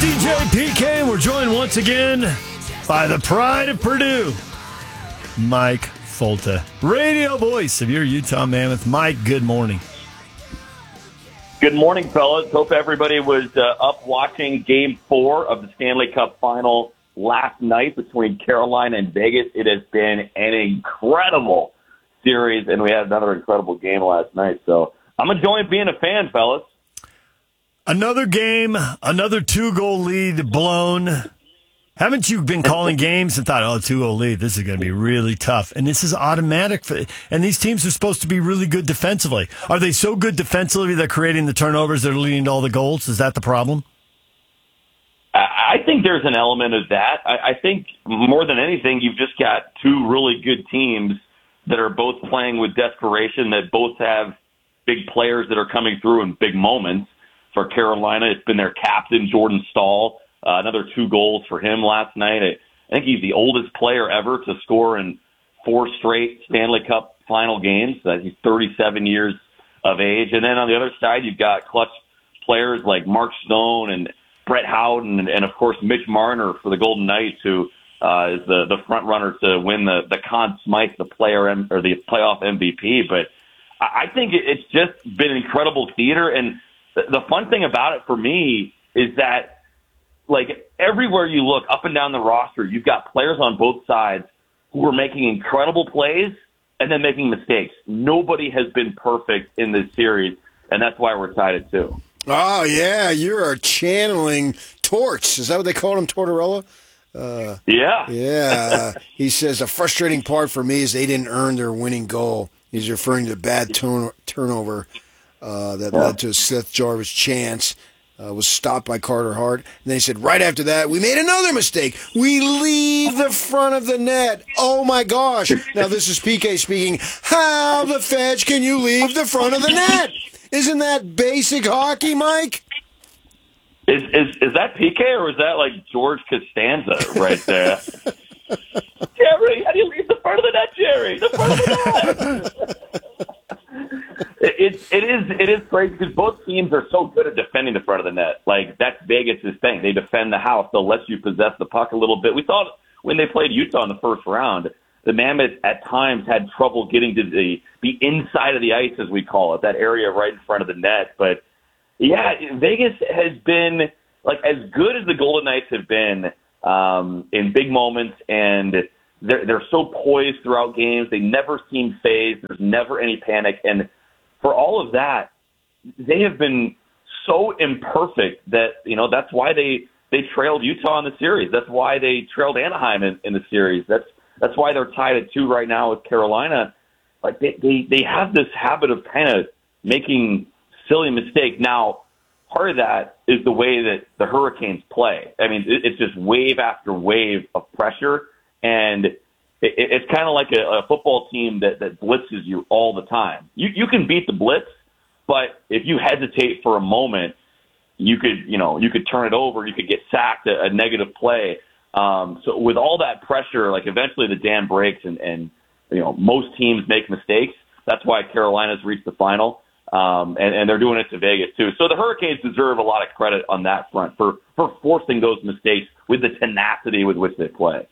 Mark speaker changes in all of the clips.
Speaker 1: DJ PK, and we're joined once again by the pride of Purdue, Mike Folta, radio voice of your Utah Mammoth. Mike, good morning.
Speaker 2: Good morning, fellas. Hope everybody was up watching Game 4 of the Stanley Cup Final last night between Carolina and Vegas. It has been an incredible series, and we had another incredible game last night. So I'm enjoying being a fan, fellas.
Speaker 1: Another game, another 2-goal lead blown. Haven't you been calling games and thought, 2-0 lead, this is going to be really tough? And this is automatic. And these teams are supposed to be really good defensively. Are they so good defensively they're creating the turnovers that are leading to all the goals? Is that the problem?
Speaker 2: I think there's an element of that. I think more than anything, you've just got two really good teams that are both playing with desperation, that both have big players that are coming through in big moments. For Carolina, it's been their captain, Jordan Staal. Another 2 goals for him last night. I think he's the oldest player ever to score in 4 straight Stanley Cup final games. He's 37 years of age. And then on the other side, you've got clutch players like Mark Stone and Brett Howden and of course, Mitch Marner for the Golden Knights, who is the front runner to win the Conn Smythe, the playoff MVP. But I think it's just been incredible theater. And the fun thing about it for me is that, like, everywhere you look up and down the roster, you've got players on both sides who are making incredible plays and then making mistakes. Nobody has been perfect in this series, and that's why we're tied at 2.
Speaker 3: Oh, yeah, you're channeling Torch. Is that what they call him, Tortorella?
Speaker 2: Yeah.
Speaker 3: Yeah. He says, a frustrating part for me is they didn't earn their winning goal. He's referring to the bad turnover that led to Seth Jarvis' chance. Was stopped by Carter Hart. And then he said, right after that, we made another mistake. We leave the front of the net. Oh, my gosh. Now, this is PK speaking. How the fetch can you leave the front of the net? Isn't that basic hockey, Mike?
Speaker 2: Is that PK or is that like George Costanza right there? Jerry, how do you leave the front of the net, Jerry? The front of the net. It is crazy because both teams are so good at defending the front of the net. Like, that's Vegas' thing. They defend the house. They'll let you possess the puck a little bit. We saw it when they played Utah in the first round. The Mammoths at times had trouble getting to the inside of the ice, as we call it, that area right in front of the net. But, yeah, Vegas has been, like, as good as the Golden Knights have been in big moments, and they're so poised throughout games. They never seem phased. There's never any panic. And for all of that, they have been so imperfect that, that's why they trailed Utah in the series. That's why they trailed Anaheim in the series. That's why they're tied at 2 right now with Carolina. Like, they have this habit of kind of making silly mistakes. Now, part of that is the way that the Hurricanes play. I mean, it's just wave after wave of pressure, and it's kind of like a football team that blitzes you all the time. You can beat the blitz, but if you hesitate for a moment, you could turn it over. You could get sacked, a negative play. So with all that pressure, like, eventually the dam breaks, and most teams make mistakes. That's why Carolina's reached the final, and they're doing it to Vegas too. So the Hurricanes deserve a lot of credit on that front for forcing those mistakes with the tenacity with which they play.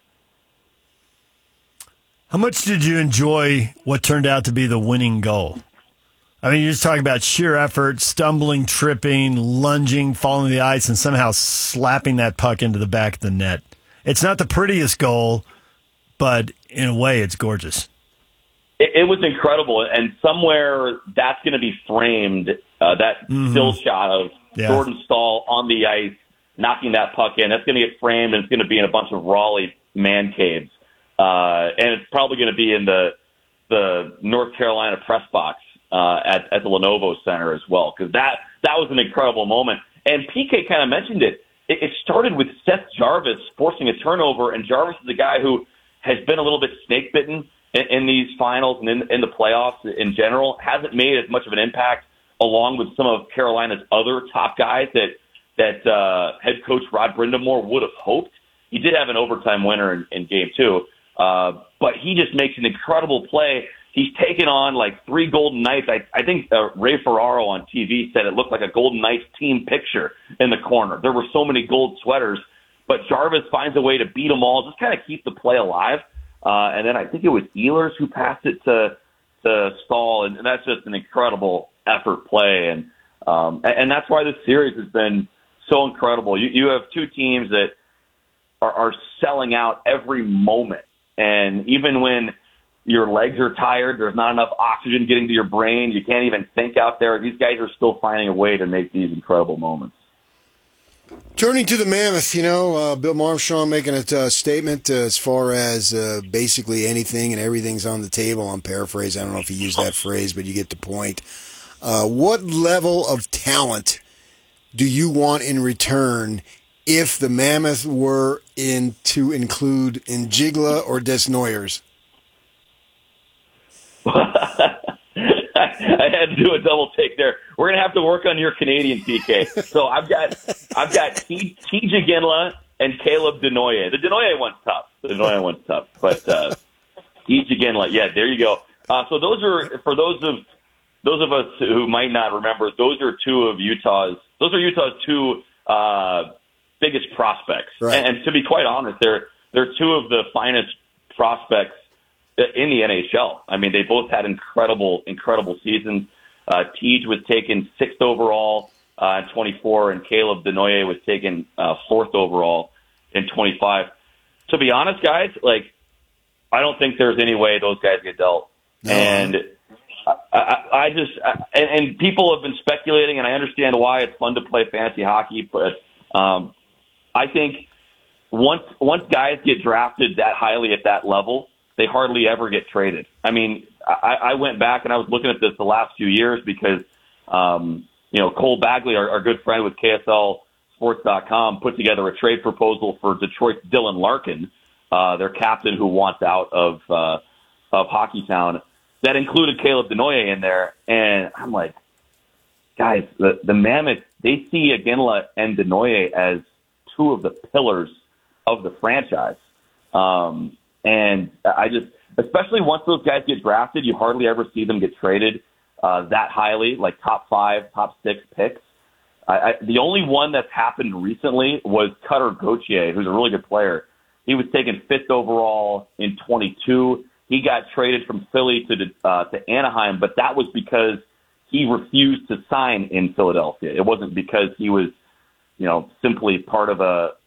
Speaker 1: How much did you enjoy what turned out to be the winning goal? I mean, you're just talking about sheer effort, stumbling, tripping, lunging, falling to the ice, and somehow slapping that puck into the back of the net. It's not the prettiest goal, but in a way, it's gorgeous.
Speaker 2: It was incredible, and somewhere that's going to be framed, that still shot of Jordan Staal on the ice, knocking that puck in. That's going to get framed, and it's going to be in a bunch of Raleigh man caves. And it's probably going to be in the North Carolina press box at the Lenovo Center as well, because that was an incredible moment. And PK kind of mentioned it. It started with Seth Jarvis forcing a turnover, and Jarvis is a guy who has been a little bit snake-bitten in these finals and in the playoffs in general, hasn't made as much of an impact along with some of Carolina's other top guys that head coach Rod Brindamore would have hoped. He did have an overtime winner in Game 2. But he just makes an incredible play. he's taken on like 3 Golden Knights. I think Ray Ferraro on TV said it looked like a Golden Knights team picture in the corner. There were so many gold sweaters, but Jarvis finds a way to beat them all, just kind of keep the play alive. And then I think it was Ehlers who passed it to Stahl, and that's just an incredible effort play. And that's why this series has been so incredible. You have two teams that are selling out every moment. And even when your legs are tired, there's not enough oxygen getting to your brain, you can't even think out there, these guys are still finding a way to make these incredible moments.
Speaker 3: Turning to the Mammoth, Bill Armstrong making a statement as far as basically anything and everything's on the table. I'm paraphrasing. I don't know if he used that phrase, but you get the point. What level of talent do you want in return if the Mammoth were to include Njigla or Desnoyers?
Speaker 2: I had to do a double take there. We're gonna have to work on your Canadian PK. So I've got TJ Ginla and Caleb Denoye. The Denoye one's tough. But TJ Ginla, yeah, there you go. So those are, for those of us who might not remember, those are Utah's two biggest prospects.
Speaker 3: Right.
Speaker 2: And to be quite honest, they're two of the finest prospects in the NHL. I mean, they both had incredible seasons. Tej was taken 6th overall in 24, and Caleb Denoye was taken 4th overall in 25. To be honest, guys, I don't think there's any way those guys get dealt. No. And and people have been speculating, and I understand why. It's fun to play fantasy hockey, but I think once guys get drafted that highly at that level, they hardly ever get traded. I mean, I went back and I was looking at this the last few years because, Cole Bagley, our good friend with KSLSports.com, put together a trade proposal for Detroit's Dylan Larkin, their captain who wants out of Hockeytown. That included Caleb Denoye in there. And I'm like, guys, the Mammoth, they see Iginla and Denoye as two of the pillars of the franchise. And I just, especially once those guys get drafted, you hardly ever see them get traded that highly, like top 5, top 6 picks. The only one that's happened recently was Cutter Gauthier, who's a really good player. He was taken 5th overall in 22. He got traded from Philly to Anaheim, but that was because he refused to sign in Philadelphia. It wasn't because he was, simply part of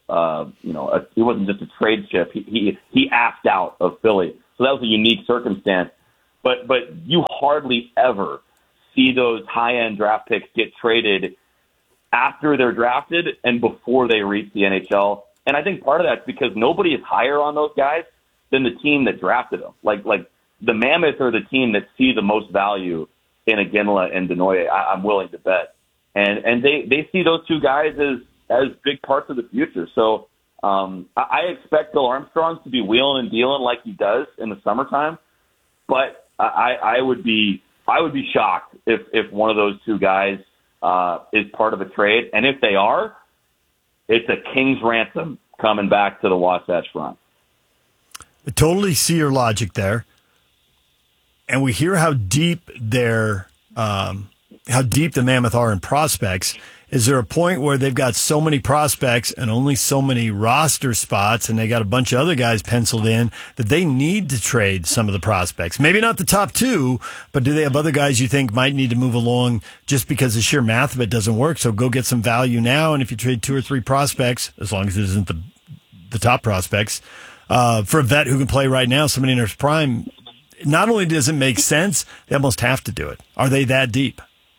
Speaker 2: he wasn't just a trade chip. He asked out of Philly. So that was a unique circumstance. But you hardly ever see those high-end draft picks get traded after they're drafted and before they reach the NHL. And I think part of that's because nobody is higher on those guys than the team that drafted them. Like the Mammoths are the team that see the most value in Iginla and Denoye, I'm willing to bet. And they see those two guys as big parts of the future. So I expect Bill Armstrong to be wheeling and dealing like he does in the summertime. But I would be shocked if one of those two guys is part of a trade. And if they are, it's a king's ransom coming back to the Wasatch Front.
Speaker 1: I totally see your logic there. And we hear how deep the Mammoth are in prospects. Is there a point where they've got so many prospects and only so many roster spots, and they got a bunch of other guys penciled in, that they need to trade some of the prospects? Maybe not the top 2, but do they have other guys you think might need to move along just because the sheer math of it doesn't work? So go get some value now, and if you trade 2 or 3 prospects, as long as it isn't the top prospects, for a vet who can play right now, somebody in their prime, not only does it make sense, they almost have to do it. Are they that deep?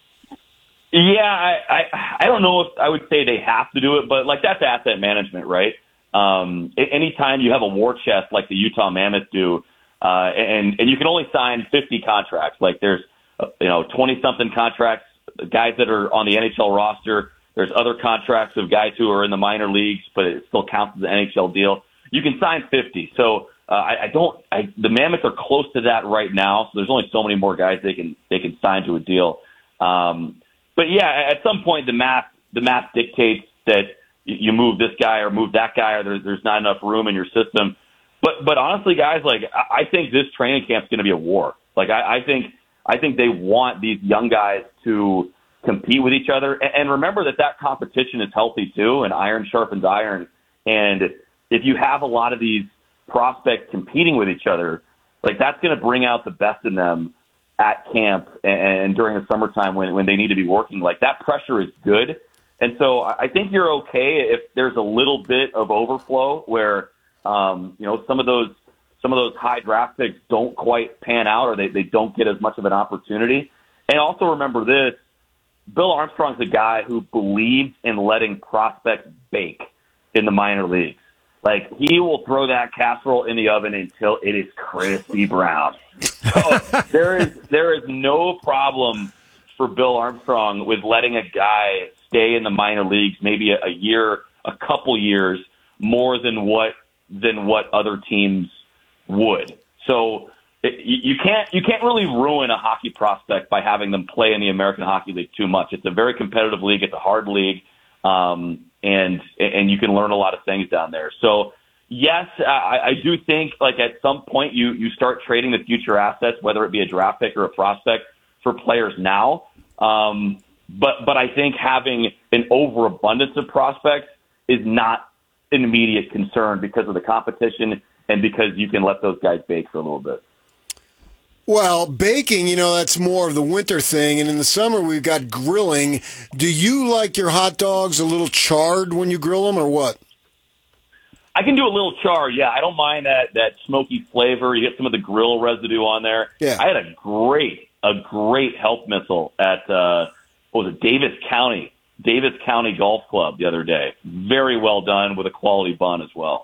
Speaker 2: Yeah, I don't know if I would say they have to do it, but that's asset management, right? Anytime you have a war chest like the Utah Mammoth do, and you can only sign 50 contracts. Like there's 20-something contracts, guys that are on the NHL roster. There's other contracts of guys who are in the minor leagues, but it still counts as an NHL deal. You can sign 50. So the Mammoths are close to that right now. So there's only so many more guys they can sign to a deal. But yeah, at some point the math dictates that you move this guy or move that guy, or there's not enough room in your system. But honestly, guys, I think this training camp is going to be a war. Like I think they want these young guys to compete with each other, and remember that competition is healthy too, and iron sharpens iron. And if you have a lot of these prospects competing with each other, like that's going to bring out the best in them at camp and during the summertime when they need to be working. Like that pressure is good. And so I think you're okay if there's a little bit of overflow where, some of those high draft picks don't quite pan out or they don't get as much of an opportunity. And also remember this, Bill Armstrong's a guy who believes in letting prospects bake in the minor leagues. Like, he will throw that casserole in the oven until it is crispy brown. So there is no problem for Bill Armstrong with letting a guy stay in the minor leagues maybe a year, a couple years, more than what other teams would. So you can't really ruin a hockey prospect by having them play in the American Hockey League too much. It's a very competitive league. It's a hard league. And you can learn a lot of things down there. So, yes, I do think, like, at some point you start trading the future assets, whether it be a draft pick or a prospect, for players now. But I think having an overabundance of prospects is not an immediate concern because of the competition and because you can let those guys bake for a little bit.
Speaker 3: Well, baking, that's more of the winter thing. And in the summer, we've got grilling. Do you like your hot dogs a little charred when you grill them or what?
Speaker 2: I can do a little char, yeah. I don't mind that smoky flavor. You get some of the grill residue on there.
Speaker 3: Yeah.
Speaker 2: I had a great health missile at, Davis County Golf Club the other day. Very well done with a quality bun as well.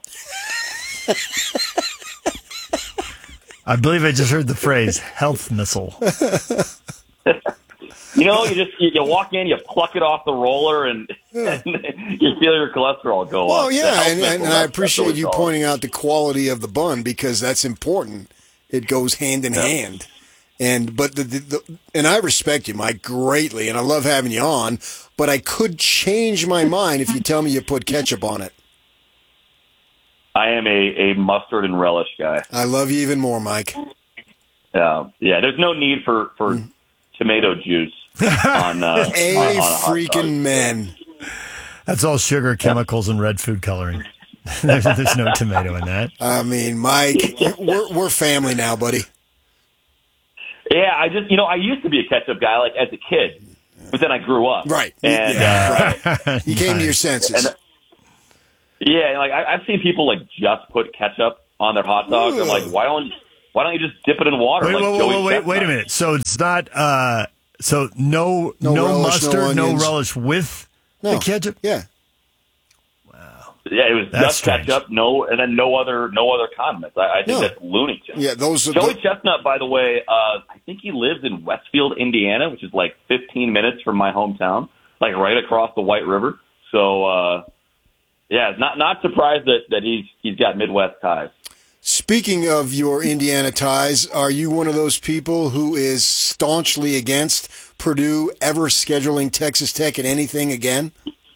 Speaker 1: I believe I just heard the phrase health missile.
Speaker 2: You walk in, you pluck it off the roller, and you feel your cholesterol go up.
Speaker 3: Well, yeah, and I appreciate you pointing out the quality of the bun because that's important. It goes hand in hand. But I respect you, Mike, greatly, and I love having you on, but I could change my mind if you tell me you put ketchup on it.
Speaker 2: I am a mustard and relish guy.
Speaker 3: I love you even more, Mike.
Speaker 2: Yeah. There's no need for tomato juice on
Speaker 3: freaking men.
Speaker 1: That's all sugar, chemicals, and red food coloring. There's no tomato in that.
Speaker 3: I mean, Mike, we're family now, buddy.
Speaker 2: Yeah, I used to be a ketchup guy, like as a kid, but then I grew up.
Speaker 3: Right.
Speaker 2: And
Speaker 3: right. You came to your senses.
Speaker 2: Yeah, like I've seen people like just put ketchup on their hot dogs. I'm like, why don't you just dip it in water?
Speaker 1: Wait a minute. So it's not no relish, mustard, no relish with the ketchup?
Speaker 3: Yeah.
Speaker 2: Wow. Yeah, it was just
Speaker 1: strange.
Speaker 2: ketchup, and then no other condiments. I think that's Looney Tunes.
Speaker 3: Yeah, those are
Speaker 2: Joey Chestnut, by the way, I think he lives in Westfield, Indiana, which is like 15 minutes from my hometown, like right across the White River. So yeah, not surprised that he's got Midwest ties.
Speaker 3: Speaking of your Indiana ties, are you one of those people who is staunchly against Purdue ever scheduling Texas Tech at anything again?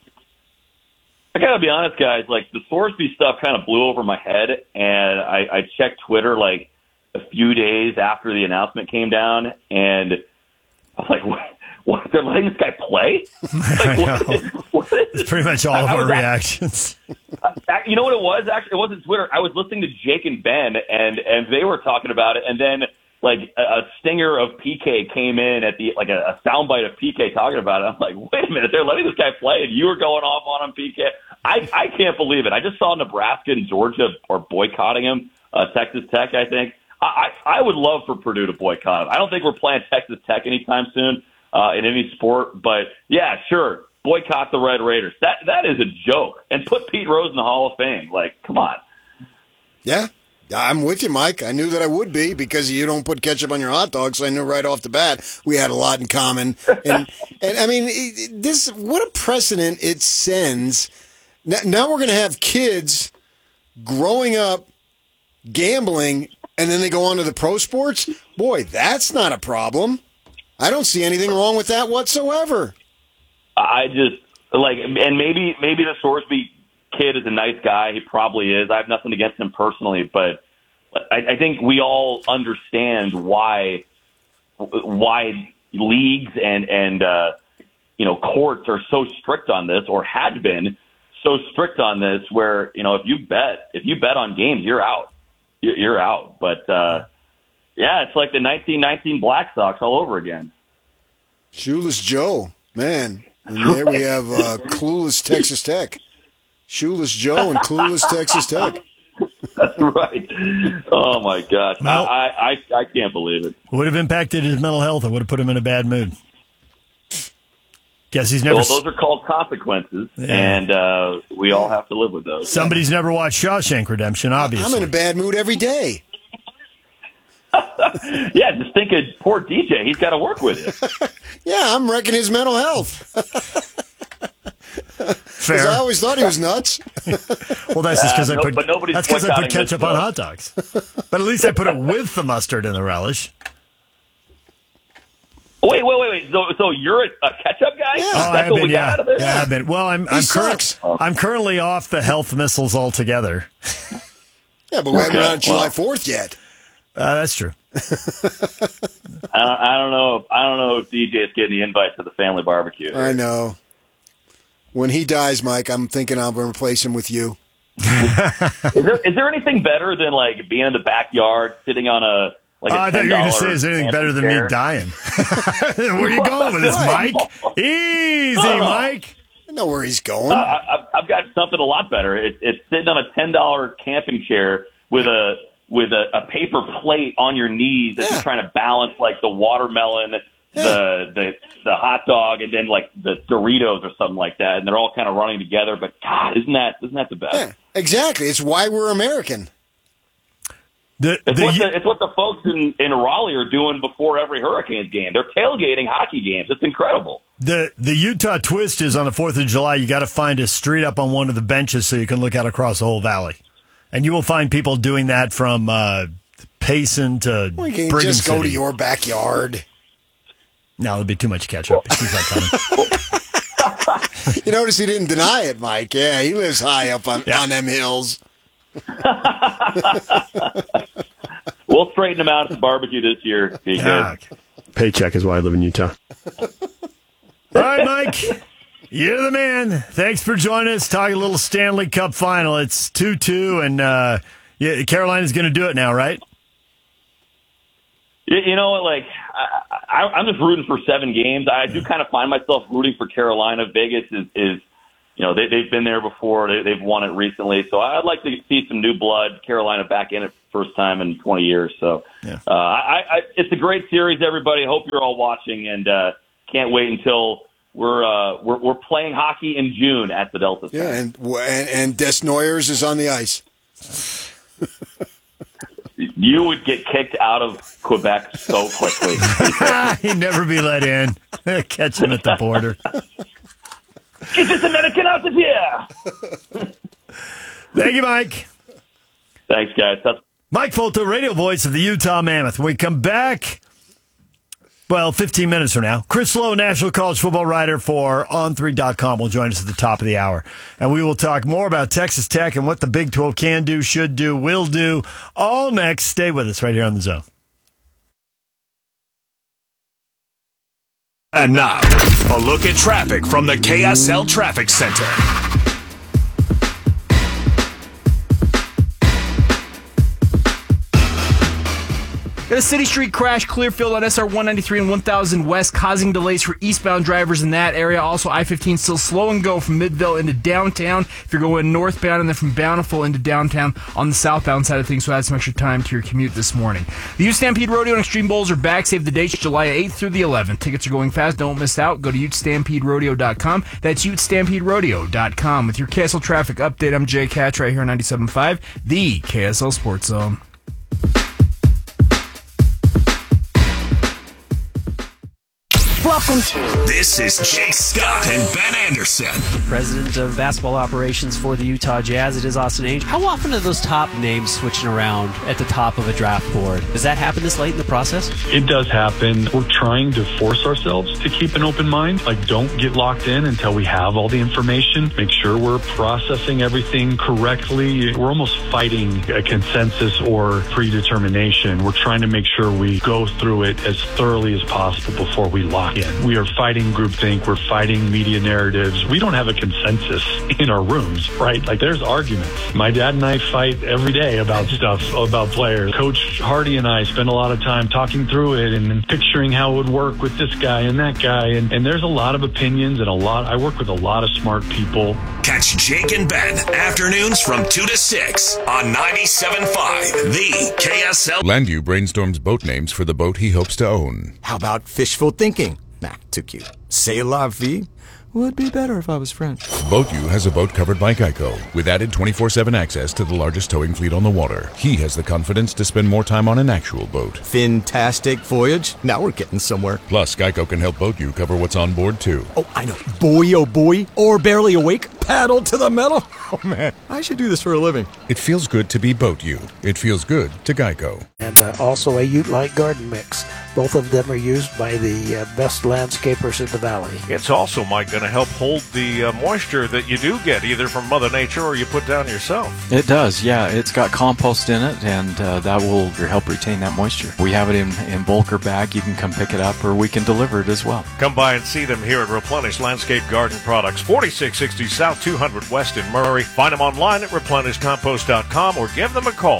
Speaker 2: I gotta be honest, guys. Like, the Sorsby stuff kind of blew over my head, and I checked Twitter like a few days after the announcement came down, and I was like, what? They're letting this guy play? Like, what is
Speaker 1: it's pretty much all of our reactions.
Speaker 2: You know what it was? Actually, it wasn't Twitter. I was listening to Jake and Ben, and they were talking about it, and then like a stinger of PK came in at a soundbite of PK talking about it. I'm like, wait a minute, they're letting this guy play, and you were going off on him, PK. I can't believe it. I just saw Nebraska and Georgia are boycotting him. Texas Tech, I think. I would love for Purdue to boycott him. I don't think we're playing Texas Tech anytime soon. In any sport, but yeah, sure, boycott the Red Raiders. That is a joke, and put Pete Rose in the Hall of Fame. Like, come on.
Speaker 3: Yeah, I'm with you, Mike. I knew that I would be because you don't put ketchup on your hot dogs. So I knew right off the bat we had a lot in common. And I mean, what a precedent it sends. Now we're going to have kids growing up gambling, and then they go on to the pro sports. Boy, that's not a problem. I don't see anything wrong with that whatsoever.
Speaker 2: I just and maybe the Sorsby kid is a nice guy. He probably is. I have nothing against him personally, but I think we all understand why leagues and courts are so strict on this, or had been so strict on this, where if you bet on games, you're out. You're out. But it's like the 1919 Black Sox all over again.
Speaker 3: Shoeless Joe, man. And there we have clueless Texas Tech. Shoeless Joe and clueless Texas Tech.
Speaker 2: That's right. Oh my gosh,
Speaker 1: well,
Speaker 2: I can't believe it.
Speaker 1: Would have impacted his mental health. It would have put him in a bad mood. Guess he's never.
Speaker 2: Well, those are called consequences, and we all have to live with those.
Speaker 1: Somebody's never watched Shawshank Redemption. Obviously,
Speaker 3: I'm in a bad mood every day.
Speaker 2: Yeah, just think of poor DJ. He's got to work with it.
Speaker 3: Yeah, I'm wrecking his mental health.
Speaker 1: Fair.
Speaker 3: I always thought he was nuts.
Speaker 1: Well, that's just because I put.
Speaker 2: But nobody's
Speaker 1: That's because I put
Speaker 2: boycotting
Speaker 1: ketchup
Speaker 2: this
Speaker 1: on
Speaker 2: stuff.
Speaker 1: hot dogs. But at least I put it with the mustard and the relish.
Speaker 2: Wait. So you're a ketchup guy?
Speaker 3: Yeah.
Speaker 1: Oh,
Speaker 2: That's
Speaker 1: I have
Speaker 2: what
Speaker 1: been.
Speaker 2: we got out of it?
Speaker 1: Yeah, I've been. Well, I'm
Speaker 3: sucks.
Speaker 1: I'm currently off the health missiles altogether.
Speaker 3: Yeah, but we haven't been on
Speaker 2: Well,
Speaker 3: July 4th yet.
Speaker 1: That's true.
Speaker 2: I don't know if DJ is getting the invite to the family barbecue.
Speaker 3: I know. When he dies, Mike, I'm thinking I'm going to replace him with you.
Speaker 2: Is there anything better than like being in the backyard, sitting on a
Speaker 1: I thought you were going to say, is there anything better than me dying? Where are you going with this, Mike? Easy, Mike.
Speaker 3: I know where he's going.
Speaker 2: I've got something a lot better. It's sitting on a $10 camping chair with a paper plate on your knees that you're trying to balance, like the watermelon, the hot dog, and then like the Doritos or something like that, and they're all kind of running together. But God, isn't that the best?
Speaker 3: Yeah, exactly. It's why we're American.
Speaker 2: It's what the folks in Raleigh are doing before every Hurricanes game. They're tailgating hockey games. It's incredible.
Speaker 1: The Utah twist is on the 4th of July. You got to find a street up on one of the benches so you can look out across the whole valley. And you will find people doing that from Payson to
Speaker 3: We can
Speaker 1: Brigham
Speaker 3: just go
Speaker 1: City.
Speaker 3: to your backyard.
Speaker 1: No, it'll be too much ketchup. He's not coming.
Speaker 3: You notice he didn't deny it, Mike. Yeah, he lives high up on them hills.
Speaker 2: We'll straighten them out at the barbecue this year. Be good.
Speaker 4: Paycheck is why I live in Utah.
Speaker 1: All right, Mike. You're the man. Thanks for joining us. Talking a little Stanley Cup final. It's 2-2, and Carolina's going to do it now, right?
Speaker 2: You know what? Like, I'm just rooting for 7 games. I do kind of find myself rooting for Carolina. Vegas is they've been there before. They've won it recently. So I'd like to see some new blood. Carolina back in it first time in 20 years. So it's a great series, everybody. Hope you're all watching, and can't wait until we're playing hockey in June at the Delta Center.
Speaker 3: Yeah, and Des Noyers is on the ice.
Speaker 2: You would get kicked out of Quebec so quickly.
Speaker 1: He'd never be let in. Catch him at the border.
Speaker 2: Get this American out of here!
Speaker 1: Thank you, Mike.
Speaker 2: Thanks, guys.
Speaker 1: Mike Folto, radio voice of the Utah Mammoth. When we come back, 15 minutes from now, Chris Lowe, national college football writer for On3.com, will join us at the top of the hour. And we will talk more about Texas Tech and what the Big 12 can do, should do, will do. All next. Stay with us right here on The Zone.
Speaker 5: And now, a look at traffic from the KSL Traffic Center.
Speaker 6: Got a City Street crash, Clearfield on SR 193 and 1000 West, causing delays for eastbound drivers in that area. Also, I-15 still slow and go from Midville into downtown. If you're going northbound, and then from Bountiful into downtown on the southbound side of things, so add some extra time to your commute this morning. The Ute Stampede Rodeo and Extreme Bowls are back. Save the dates July 8th through the 11th. Tickets are going fast. Don't miss out. Go to UteStampedeRodeo.com. That's UteStampedeRodeo.com. With your KSL traffic update, I'm Jay Catch right here on 97.5, the KSL Sports Zone.
Speaker 7: Welcome to.
Speaker 5: This is Jake Scott and Ben Anderson.
Speaker 8: President of basketball operations for the Utah Jazz. It is Austin Ainge. How often are those top names switching around at the top of a draft board? Does that happen this late in the process?
Speaker 9: It does happen. We're trying to force ourselves to keep an open mind. Like, don't get locked in until we have all the information. Make sure we're processing everything correctly. We're almost fighting a consensus or predetermination. We're trying to make sure we go through it as thoroughly as possible before we lock in. We are fighting groupthink. We're fighting media narratives. We don't have a consensus in our rooms, right? Like, there's arguments. My dad and I fight every day about stuff, about players. Coach Hardy and I spend a lot of time talking through it and picturing how it would work with this guy and that guy. And there's a lot of opinions and I work with a lot of smart people.
Speaker 5: Catch Jake and Ben afternoons from 2 to 6 on 97.5, the KSL.
Speaker 10: Landu brainstorms boat names for the boat he hopes to own.
Speaker 11: How about fishful thinking? Nah, too cute. C'est la vie? Would be better if I was French.
Speaker 10: BoatU has a boat covered by Geico, with added 24/7 access to the largest towing fleet on the water. He has the confidence to spend more time on an actual boat.
Speaker 11: Fantastic voyage. Now we're getting somewhere.
Speaker 10: Plus, Geico can help BoatU cover what's on board, too.
Speaker 11: Oh, I know. Boy, oh boy. Or barely awake. Paddle to the metal. Oh, man. I should do this for a living.
Speaker 10: It feels good to be BoatU. It feels good to Geico.
Speaker 12: And also a Ute Light Garden Mix. Both of them are used by the best landscapers in the valley.
Speaker 13: It's also, Mike, going to help hold the moisture that you do get either from Mother Nature or you put down yourself.
Speaker 14: It does, yeah. It's got compost in it, and that will help retain that moisture. We have it in bulk or bag. You can come pick it up, or we can deliver it as well.
Speaker 13: Come by and see them here at Replenish Landscape Garden Products, 4660 South 200 West in Murray. Find them online at replenishcompost.com or give them a call,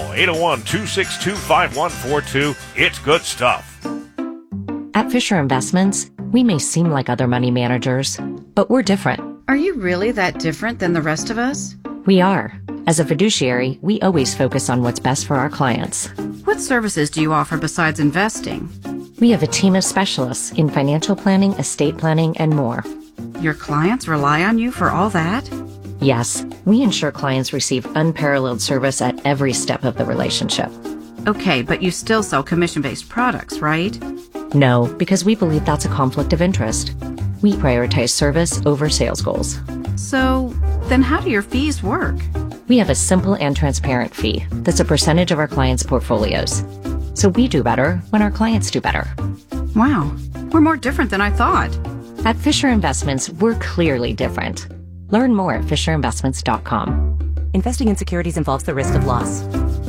Speaker 13: 801-262-5142. It's good stuff.
Speaker 15: At Fisher Investments, we may seem like other money managers, but we're different.
Speaker 16: Are you really that different than the rest of us?
Speaker 15: We are. As a fiduciary, we always focus on what's best for our clients.
Speaker 16: What services do you offer besides investing?
Speaker 15: We have a team of specialists in financial planning, estate planning, and more.
Speaker 16: Your clients rely on you for all that?
Speaker 15: Yes, we ensure clients receive unparalleled service at every step of the relationship.
Speaker 16: Okay, but you still sell commission-based products, right?
Speaker 15: No, because we believe that's a conflict of interest. We prioritize service over sales goals.
Speaker 16: So, then how do your fees work?
Speaker 15: We have a simple and transparent fee that's a percentage of our clients' portfolios. So we do better when our clients do better.
Speaker 16: Wow, we're more different than I thought.
Speaker 15: At Fisher Investments, we're clearly different. Learn more at fisherinvestments.com.
Speaker 17: Investing in securities involves the risk of loss.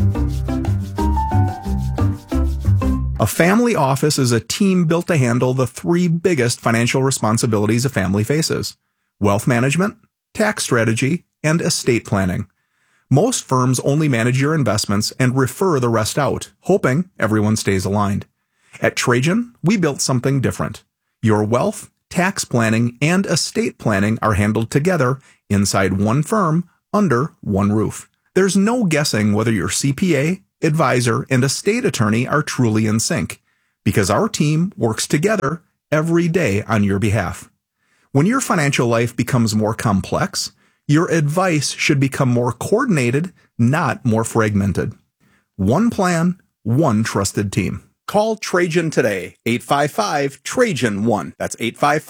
Speaker 18: A family office is a team built to handle the three biggest financial responsibilities a family faces: wealth management, tax strategy, and estate planning. Most firms only manage your investments and refer the rest out, hoping everyone stays aligned. At Trajan, we built something different. Your wealth, tax planning, and estate planning are handled together inside one firm under one roof. There's no guessing whether your CPA, advisor, and estate attorney are truly in sync, because our team works together every day on your behalf. When your financial life becomes more complex, your advice should become more coordinated, not more fragmented. One plan, one trusted team. Call Trajan today, 855-TRAJAN-1. That's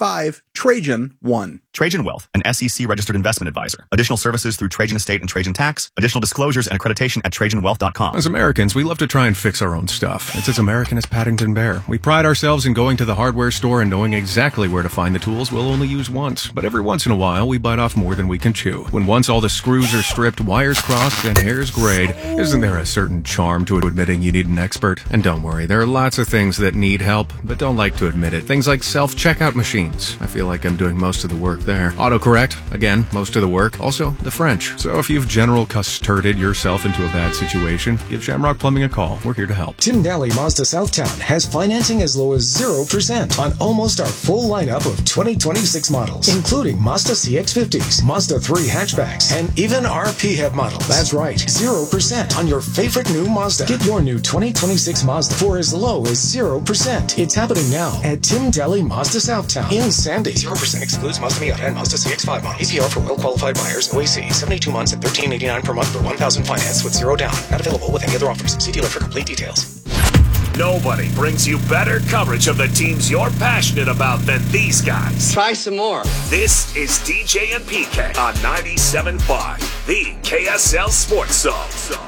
Speaker 18: 855-TRAJAN-1.
Speaker 19: Trajan Wealth, an SEC-registered investment advisor. Additional services through Trajan Estate and Trajan Tax. Additional disclosures and accreditation at TrajanWealth.com.
Speaker 20: As Americans, we love to try and fix our own stuff. It's as American as Paddington Bear. We pride ourselves in going to the hardware store and knowing exactly where to find the tools we'll only use once. But every once in a while, we bite off more than we can chew. When once all the screws are stripped, wires crossed, and hairs grayed, isn't there a certain charm to admitting you need an expert? And don't worry, there are lots of things that need help, but don't like to admit it. Things like self-checkout machines. I feel like I'm doing most of the work there. Autocorrect, again, most of the work. Also, the French. So if you've general custarded yourself into a bad situation, give Shamrock Plumbing a call. We're here to help.
Speaker 21: Tim Daly Mazda Southtown has financing as low as 0% on almost our full lineup of 2026 models, including Mazda CX-50s, Mazda 3 hatchbacks, and even our PHEV models. That's right, 0% on your favorite new Mazda. Get your new 2026 Mazda for as low as 0%. It's happening now at Tim Daly Mazda Southtown in Sandy. 0% excludes Mazda Miata and Mazda CX-5 model. APR for well-qualified buyers. OAC, 72 months at $13.89 per month for $1,000 finance with zero down. Not available with any other offers. See dealer for complete details.
Speaker 5: Nobody brings you better coverage of the teams you're passionate about than these guys.
Speaker 7: Try some more.
Speaker 5: This is DJ and PK on 97.5, the KSL Sports Zone.